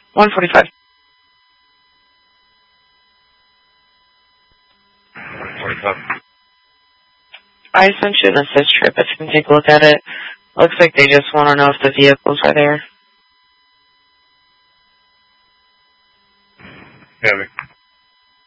145. 145. I sent you an assist trip if you can take a look at it. Looks like they just want to know if the vehicles are there. Yeah,